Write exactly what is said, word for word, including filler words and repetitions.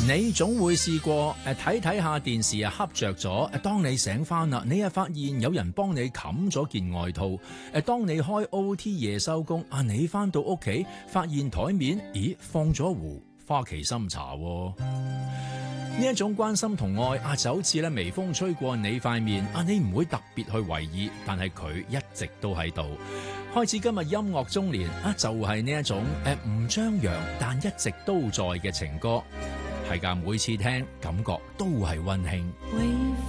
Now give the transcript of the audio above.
你總會試過誒睇睇下電視啊，瞌着咗。誒，當你醒翻啦，你又發現有人幫你冚咗件外套。誒，當你開 O T 夜收工啊，你翻到屋企發現台面咦放咗壺花旗參茶。呢一種關心同愛啊，就好似咧微風吹過你塊面啊，你唔會特別去為意，但係佢一直都喺度。開始今日音樂中年啊，就係呢一種誒唔張揚但一直都在嘅情歌。係㗎，每次聽感覺都係溫馨。